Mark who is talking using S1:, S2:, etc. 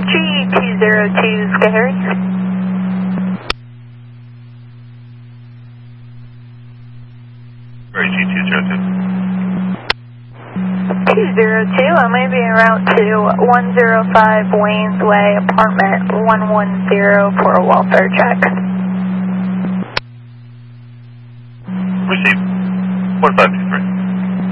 S1: G202 Sky Harry.
S2: Harry G202.
S1: 202, I may be en route to 105 Waynes Way, apartment 110 for a welfare check.
S2: Receive. 45